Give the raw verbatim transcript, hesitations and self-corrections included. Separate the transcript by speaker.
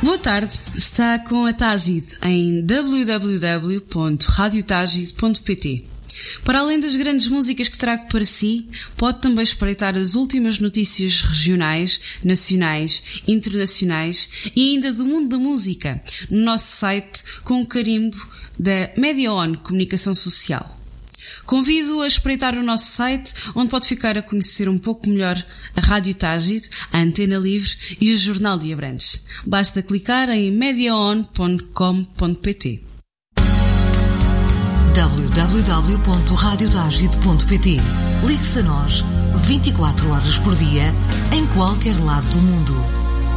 Speaker 1: Boa tarde, está com a Tágide em w w w ponto radio tágide ponto p t. Para além das grandes músicas que trago para si, pode também espreitar as últimas notícias regionais, nacionais, internacionais e ainda do mundo da música no nosso site com o carimbo da Mediaon Comunicação Social. Convido a espreitar o nosso site, onde pode ficar a conhecer um pouco melhor a Rádio Tágide, a Antena Livre e o Jornal de Abrantes. Basta clicar em mediaon ponto com ponto p t.
Speaker 2: w w w ponto radio tágide ponto p t. Ligue-se a nós vinte e quatro horas por dia, em qualquer lado do mundo.